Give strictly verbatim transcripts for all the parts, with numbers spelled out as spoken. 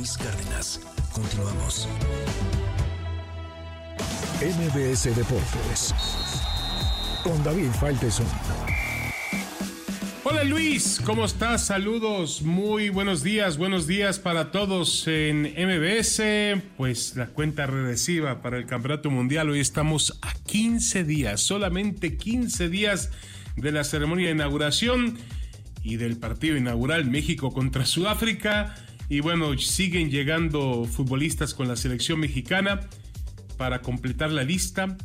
Luis Cárdenas. Continuamos. M B S Deportes con David Faitelson. Hola Luis, ¿cómo estás? Saludos, muy buenos días, buenos días para todos en M B S. Pues la cuenta regresiva para el Campeonato Mundial. Hoy estamos a quince días, solamente quince días de la ceremonia de inauguración y del partido inaugural México contra Sudáfrica. Y bueno, siguen llegando futbolistas con la selección mexicana para completar la lista.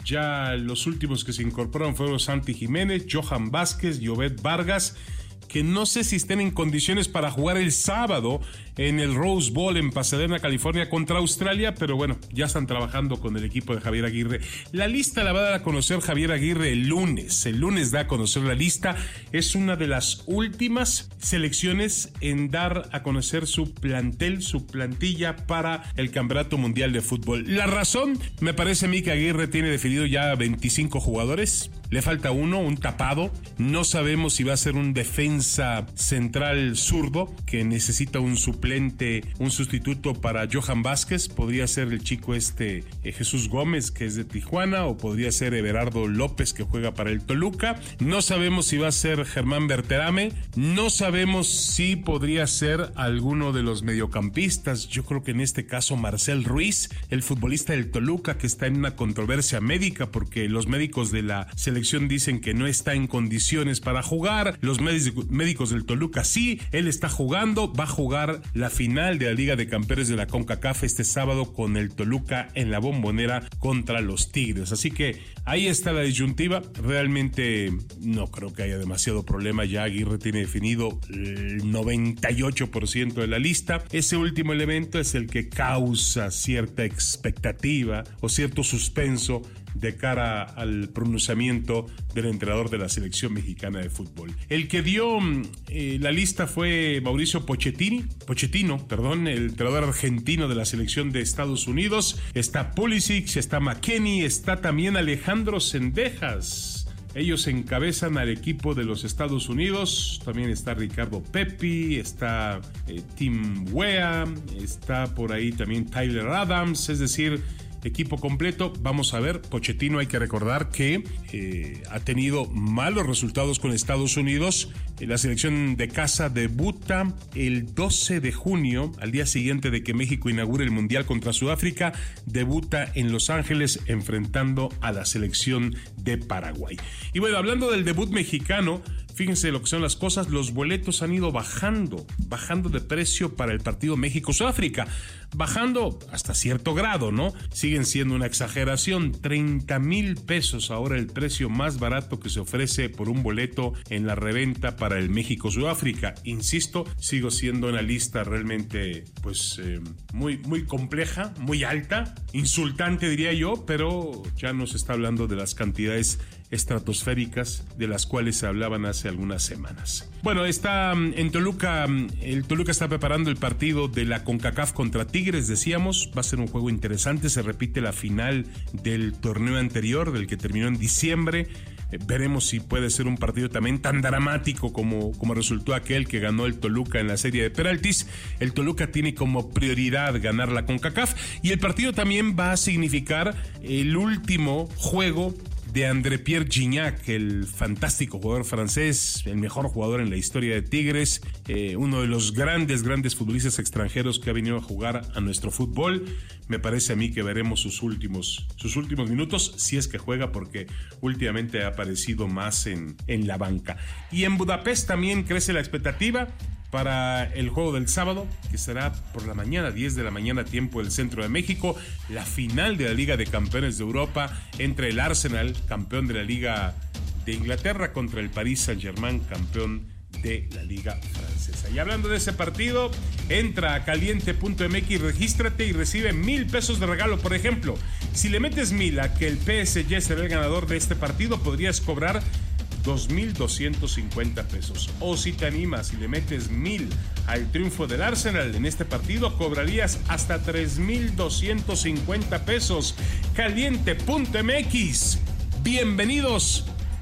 Ya los últimos que se incorporaron fueron Santi Jiménez, Johan Vázquez y Obed Vargas, que no sé si estén en condiciones para jugar el sábado en el Rose Bowl en Pasadena, California, contra Australia, pero bueno, ya están trabajando con el equipo de Javier Aguirre. La lista la va a dar a conocer Javier Aguirre el lunes. El lunes da a conocer la lista. Es una de las últimas selecciones en dar a conocer su plantel, su plantilla para el Campeonato Mundial de Fútbol. La razón, me parece a mí que Aguirre tiene definido ya veinticinco jugadores. Le falta uno, un tapado. No sabemos si va a ser un defensa central zurdo que necesita un suplente, un sustituto para Johan Vázquez. Podría ser el chico este eh, Jesús Gómez, que es de Tijuana, o podría ser Everardo López, que juega para el Toluca. No sabemos si va a ser Germán Berterame. No sabemos si podría ser alguno de los mediocampistas. Yo creo que en este caso Marcel Ruiz, el futbolista del Toluca, que está en una controversia médica porque los médicos de la selección dicen que no está en condiciones para jugar. Los médicos del Toluca sí, él está jugando, va a jugar la final de la Liga de Campeones de la CONCACAF este sábado con el Toluca en la Bombonera contra los Tigres. Así que ahí está la disyuntiva. Realmente no creo que haya demasiado problema. Ya Aguirre tiene definido el noventa y ocho por ciento de la lista. Ese último elemento es el que causa cierta expectativa o cierto suspenso de cara al pronunciamiento del entrenador de la selección mexicana de fútbol. El que dio eh, la lista fue Mauricio Pochettini, Pochettino, perdón, el entrenador argentino de la selección de Estados Unidos. Está Pulisic, está McKennie, está también Alejandro Sendejas. Ellos encabezan al equipo de los Estados Unidos. También está Ricardo Pepi, está eh, Tim Weah, está por ahí también Tyler Adams, es decir, equipo completo. Vamos a ver, Pochettino hay que recordar que eh, ha tenido malos resultados con Estados Unidos. La selección de casa debuta el doce de junio, al día siguiente de que México inaugure el Mundial contra Sudáfrica. Debuta en Los Ángeles enfrentando a la selección de Paraguay. Y bueno, hablando del debut mexicano, fíjense lo que son las cosas, los boletos han ido bajando, bajando de precio para el partido México-Sudáfrica, bajando hasta cierto grado, ¿no? Siguen siendo una exageración, treinta mil pesos ahora el precio más barato que se ofrece por un boleto en la reventa para el México-Sudáfrica. Insisto, sigo siendo una lista realmente, pues, eh, muy, muy compleja, muy alta, insultante diría yo, pero ya nos está hablando de las cantidades estratosféricas de las cuales se hablaban hace algunas semanas. Bueno, está en Toluca, el Toluca está preparando el partido de la CONCACAF contra Tigres, decíamos, va a ser un juego interesante, se repite la final del torneo anterior, del que terminó en diciembre. Eh, veremos si puede ser un partido también tan dramático como, como resultó aquel que ganó el Toluca en la serie de penaltis. El Toluca tiene como prioridad ganar la CONCACAF y el partido también va a significar el último juego de André Pierre Gignac, el fantástico jugador francés, el mejor jugador en la historia de Tigres, eh, uno de los grandes, grandes futbolistas extranjeros que ha venido a jugar a nuestro fútbol. Me parece a mí que veremos sus últimos, sus últimos minutos, si es que juega, porque últimamente ha aparecido más en, en la banca. Y en Budapest también crece la expectativa para el juego del sábado, que será por la mañana, diez de la mañana, tiempo del centro de México, la final de la Liga de Campeones de Europa entre el Arsenal, campeón de la Liga de Inglaterra, contra el Paris Saint-Germain, campeón de la Liga Francesa. Y hablando de ese partido, entra a caliente punto m x, regístrate y recibe mil pesos de regalo. Por ejemplo, si le metes mil a que el P S G será el ganador de este partido, podrías cobrar dos mil doscientos cincuenta pesos. O si te animas y le metes mil al triunfo del Arsenal en este partido, cobrarías hasta tres mil doscientos cincuenta pesos. caliente punto m x. Bienvenidos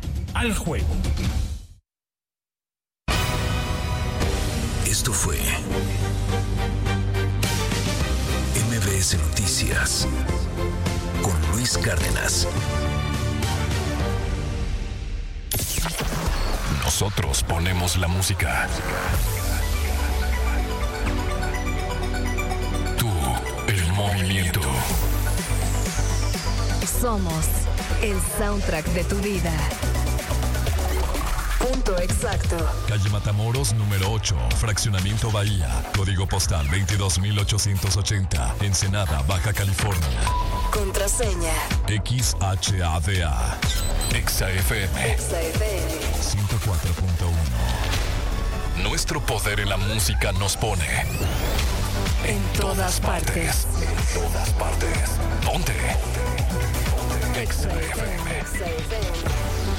al juego. Esto fue Cárdenas. Con Luis Cárdenas. Nosotros ponemos la música. Tú, el movimiento. Somos el soundtrack de tu vida. Punto exacto. Calle Matamoros, número ocho, Fraccionamiento Bahía. Código postal veintidós mil ochocientos ochenta. Ensenada, Baja California. Contraseña X H A D A. Exa F M. Exa F M ciento cuatro punto uno. Nuestro poder en la música nos pone en todas partes. En todas partes. Ponte. Exa F M. Exa F M.